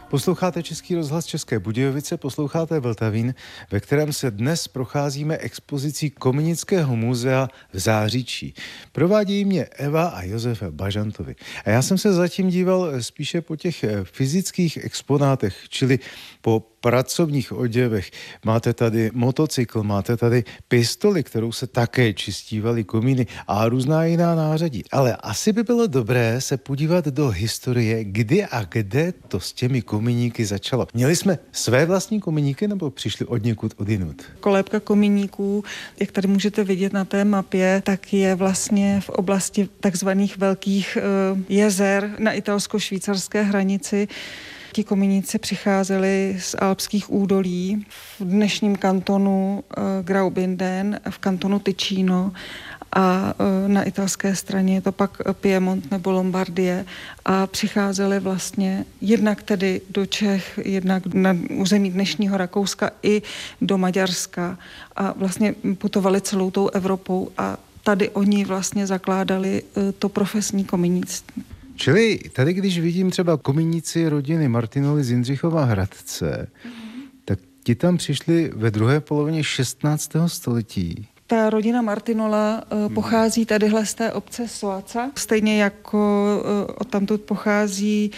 Posloucháte Český rozhlas České Budějovice, posloucháte Vltavín, ve kterém se dnes procházíme expozicí Kominického muzea v Záříčí. Provádějí mě Eva a Josef Bažantovi. A já jsem se zatím díval spíše po těch fyzických exponátech, čili po pracovních oděvech. Máte tady motocykl, máte tady pistoli, kterou se také čistívaly komíny a různá jiná nářadí. Ale asi by bylo dobré se podívat do historie, kdy a kde to s těmi komíníky začalo. Měli jsme své vlastní komíníky nebo přišli odněkud odjinud? Kolébka komíníků, jak tady můžete vidět na té mapě, tak je vlastně v oblasti takzvaných velkých jezer na italsko-švýcarské hranici. Ti komíníci přicházeli z alpských údolí v dnešním kantonu Graubünden, v kantonu Ticino a na italské straně je to pak Piemont nebo Lombardie a přicházeli vlastně jednak tedy do Čech, jednak na území dnešního Rakouska i do Maďarska a vlastně putovali celou tou Evropou a tady oni vlastně zakládali to profesní komínictví. Čili tady, když vidím třeba komíníci rodiny Martinoli z Jindřichova Hradce, tak ti tam přišli ve druhé polovině 16. století. Ta rodina Martinola pochází tadyhle z té obce Soaca, stejně jako odtamtud pochází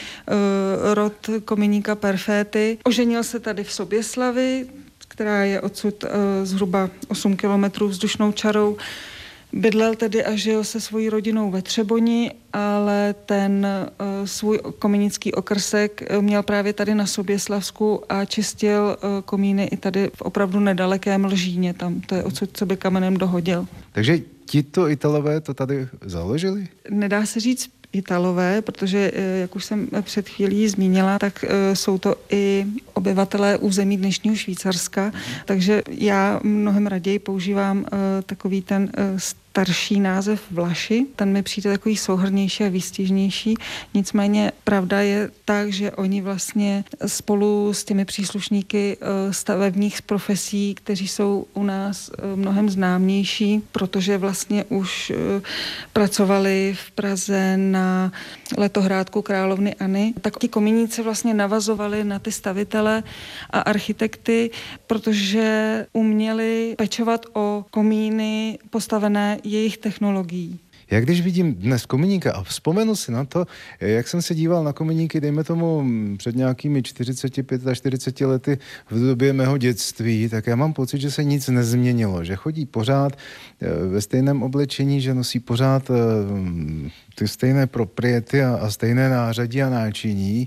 rod komíníka Perféty. Oženil se tady v Soběslavi, která je odsud zhruba 8 kilometrů vzdušnou čarou. Bydlel tedy a žil se svojí rodinou ve Třeboni, ale ten svůj komínický okrsek měl právě tady na Soběslavsku a čistil komíny i tady v opravdu nedalekém Lžíně, tam to je odsud, co by kamenem dohodil. Takže tito Italové to tady založili? Nedá se říct Italové, protože, jak už jsem před chvílí zmínila, tak jsou to i obyvatelé území dnešního Švýcarska, takže já mnohem raději používám takový ten starší název Vlaši, ten mi přijde takový souhrnnější a výstižnější. Nicméně pravda je tak, že oni vlastně spolu s těmi příslušníky stavebních profesí, kteří jsou u nás mnohem známější, protože vlastně už pracovali v Praze na letohrádku královny Anny, tak ti komíníci vlastně navazovali na ty stavitele a architekty, protože uměli pečovat o komíny postavené jejich technologií. Já když vidím dnes komíníka a vzpomenu si na to, jak jsem se díval na komíníky, dejme tomu před nějakými 45 a 40 lety v době mého dětství, tak já mám pocit, že se nic nezměnilo, že chodí pořád ve stejném oblečení, že nosí pořád ty stejné propriety a stejné nářadí a náčiní.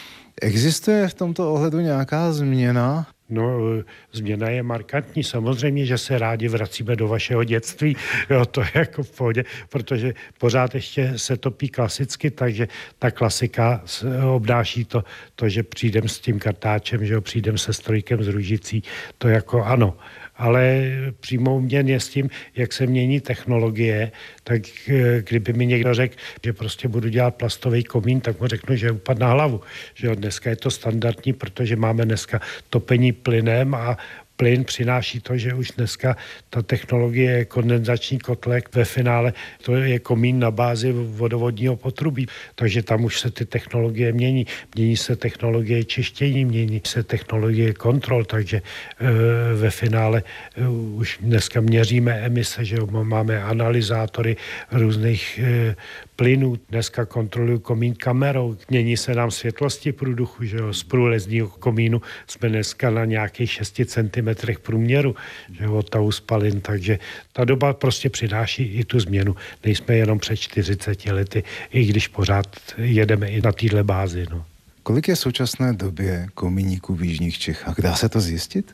Existuje v tomto ohledu nějaká změna? No, změna je markantní. Samozřejmě, že se rádi vracíme do vašeho dětství. Jo, to je jako v pohodě, protože pořád ještě se topí klasicky, takže ta klasika obnáší to, že přijdem s tím kartáčem, že jo, přijdem se strojkem z Růžicí, to jako ano. Ale přímo měn je s tím, jak se mění technologie, tak kdyby mi někdo řekl, že prostě budu dělat plastový komín, tak mu řeknu, že upadne na hlavu. Že jo, dneska je to standardní, protože máme dneska topení plynem a plyn přináší to, že už dneska ta technologie je kondenzační kotlek, ve finále to je komín na bázi vodovodního potrubí, takže tam už se ty technologie mění. Mění se technologie čištění, mění se technologie kontrol, takže ve finále už dneska měříme emise, že máme analyzátory různých plynů. Dneska kontroluju komín kamerou. Mění se nám světlosti průduchu, že jo, z průlezního komínu jsme dneska na nějakých 6 cm průměru, že jo, tau spalin, takže ta doba prostě přináší i tu změnu. Nejsme jenom před 40 lety, i když pořád jedeme i na téhle bázi, no. Kolik je v současné době komíníků v jižních Čechách? Dá se to zjistit?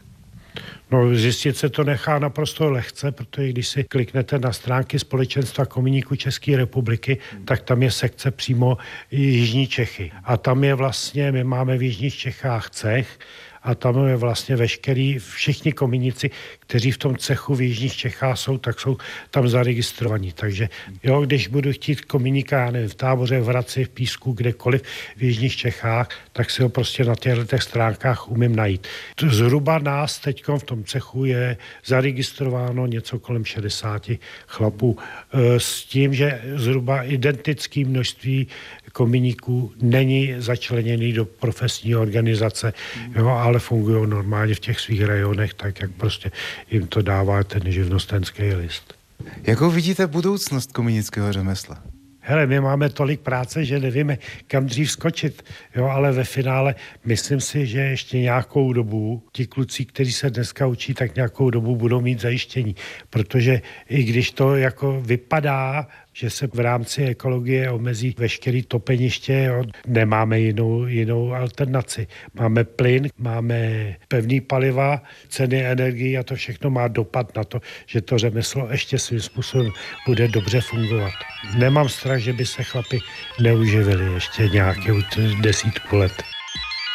No, zjistit se to nechá naprosto lehce, protože když si kliknete na stránky Společenstva komíníků České republiky, tak tam je sekce přímo Jižní Čechy. A tam je vlastně, my máme v Jižních Čechách cech a tam je vlastně všichni komíníci, kteří v tom cechu v Jižních Čechách jsou, tak jsou tam zaregistrovaní. Takže jo, když budu chtít komíníka, já nevím, v Táboře, v Hradci, v Písku, kdekoliv v Jižních Čechách, tak si ho prostě na těchto stránkách umím najít. Zhruba nás teď v tom cechu je zaregistrováno něco kolem 60 chlapů s tím, že zhruba identické množství kominíků není začleněný do profesní organizace, jo, ale fungují normálně v těch svých rajonech, tak jak prostě jim to dává ten živnostenský list. Jakou vidíte budoucnost komiňického řemesla? Hele, my máme tolik práce, že nevíme, kam dřív skočit, jo, ale ve finále myslím si, že ještě nějakou dobu ti kluci, kteří se dneska učí, tak nějakou dobu budou mít zajištění, protože i když to jako vypadá, že se v rámci ekologie omezí veškerý topeniště, jo, nemáme jinou alternaci. Máme plyn, máme pevný paliva, ceny energií a to všechno má dopad na to, že to řemeslo ještě svým způsobem bude dobře fungovat. Nemám strach, že by se chlapi neuživili ještě nějakou desítku let.